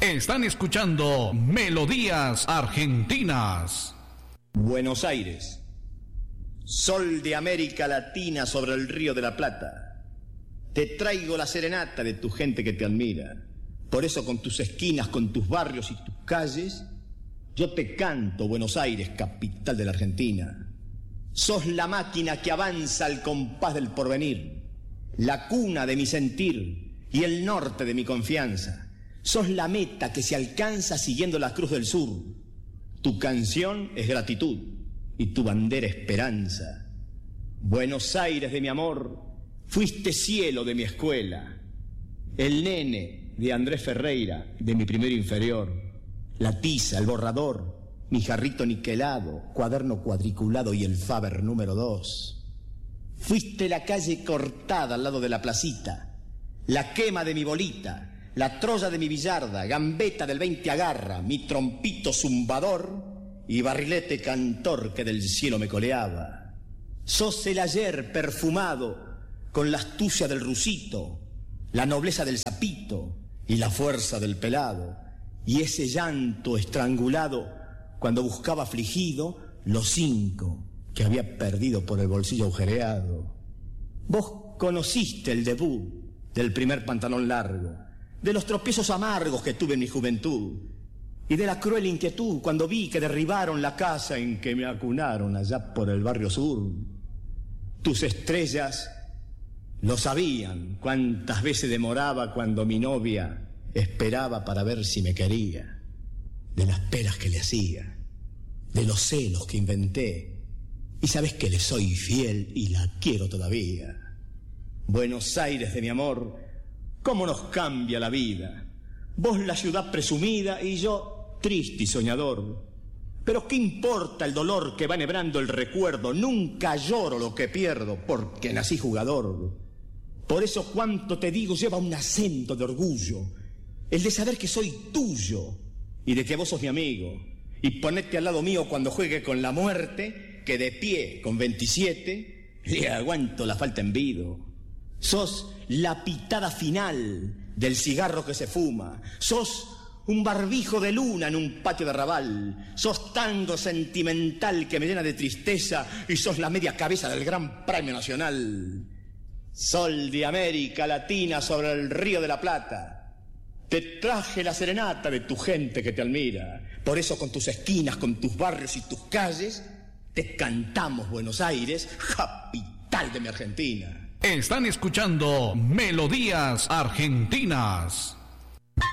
Están escuchando Melodías Argentinas. Buenos Aires, sol de América Latina sobre el río de la Plata. Te traigo la serenata de tu gente que te admira. Por eso con tus esquinas, con tus barrios y tus calles, yo te canto, Buenos Aires, capital de la Argentina. Sos la máquina que avanza al compás del porvenir, la cuna de mi sentir y el norte de mi confianza. Sos la meta que se alcanza siguiendo la cruz del sur. Tu canción es gratitud y tu bandera esperanza. Buenos Aires de mi amor, fuiste cielo de mi escuela, el nene de Andrés Ferreira de mi primero inferior, la tiza, el borrador, mi jarrito niquelado, cuaderno cuadriculado y el Faber número 2. Fuiste la calle cortada al lado de la placita, la quema de mi bolita, la Troya de mi billarda, gambeta del 20 agarra, mi trompito zumbador y barrilete cantor que del cielo me coleaba. Sos el ayer perfumado con la astucia del rusito, la nobleza del sapito y la fuerza del pelado, y ese llanto estrangulado cuando buscaba afligido los 5 que había perdido por el bolsillo agujereado. Vos conociste el debut del primer pantalón largo, de los tropiezos amargos que tuve en mi juventud y de la cruel inquietud cuando vi que derribaron la casa en que me acunaron allá por el barrio sur. Tus estrellas lo sabían cuántas veces demoraba cuando mi novia esperaba para ver si me quería, de las peras que le hacía, de los celos que inventé, y sabes que le soy fiel y la quiero todavía. Buenos Aires de mi amor, cómo nos cambia la vida. Vos la ciudad presumida y yo triste y soñador. Pero qué importa el dolor que va enhebrando el recuerdo, nunca lloro lo que pierdo porque nací jugador. Por eso cuanto te digo lleva un acento de orgullo, el de saber que soy tuyo y de que vos sos mi amigo, y ponete al lado mío cuando juegue con la muerte, que de pie con 27 le aguanto la falta en vido. Sos la pitada final del cigarro que se fuma, sos un barbijo de luna en un patio de arrabal, sos tango sentimental que me llena de tristeza y sos la media cabeza del gran premio nacional. Sol de América Latina sobre el río de la Plata, te traje la serenata de tu gente que te admira. Por eso con tus esquinas, con tus barrios y tus calles, te cantamos Buenos Aires, capital de mi Argentina. Están escuchando Melodías Argentinas.